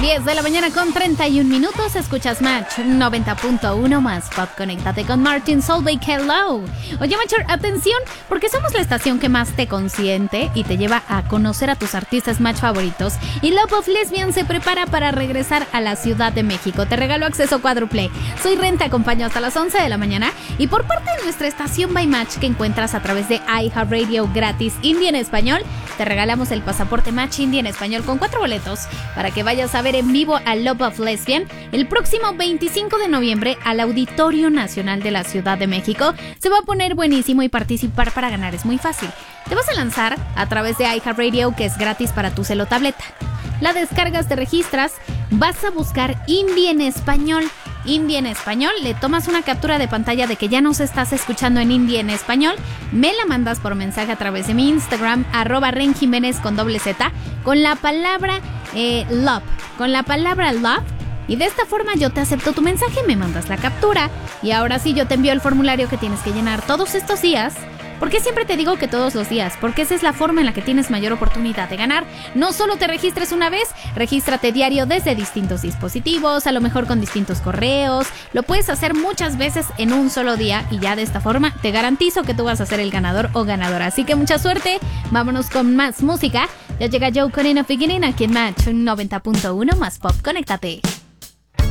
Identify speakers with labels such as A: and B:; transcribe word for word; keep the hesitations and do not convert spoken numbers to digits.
A: diez de la mañana con treinta y un minutos. Escuchas Match noventa punto uno más Pop. Conéctate con Martin Solveig. Hello. Oye, Matcher, atención, porque somos la estación que más te consiente y te lleva a conocer a tus artistas Match favoritos. Y Love of Lesbian se prepara para regresar a la Ciudad de México. Te regalo acceso cuádruple. Soy Ren, te acompaño hasta las once de la mañana. Y por parte de nuestra estación By Match, que encuentras a través de iHeartRadio gratis Indie en español, te regalamos el pasaporte Match Indie en español con cuatro boletos para que vayas a ver en vivo a Love of Lesbian el próximo veinticinco de noviembre al Auditorio Nacional de la Ciudad de México. Se va a poner buenísimo y participar para ganar es muy fácil. Te vas a lanzar a través de iHeartRadio, que es gratis para tu cel o tableta. La descargas, te registras, vas a buscar Indie en español. Indie en español, le tomas una captura de pantalla de que ya nos estás escuchando en Indie en español, me la mandas por mensaje a través de mi Instagram, arroba Ren Jiménez con doble Z, con la palabra eh, love, con la palabra love, y de esta forma yo te acepto tu mensaje, me mandas la captura, y ahora sí yo te envío el formulario que tienes que llenar todos estos días. ¿Por qué siempre te digo que todos los días? Porque esa es la forma en la que tienes mayor oportunidad de ganar. No solo te registres una vez, regístrate diario desde distintos dispositivos, a lo mejor con distintos correos. Lo puedes hacer muchas veces en un solo día y ya de esta forma te garantizo que tú vas a ser el ganador o ganadora. Así que mucha suerte, vámonos con más música. Ya llega Joe con Enough Beginning aquí en Match noventa punto uno más Pop. Conéctate.